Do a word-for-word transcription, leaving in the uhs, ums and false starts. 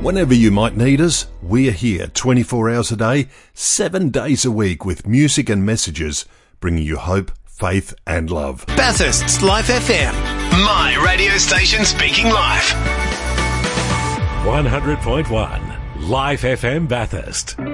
Whenever you might need us, we're here twenty-four hours a day, seven days a week with music and messages, bringing you hope, faith and love. Bathurst's Life F M. My radio station speaking live. one hundred point one Life F M Bathurst.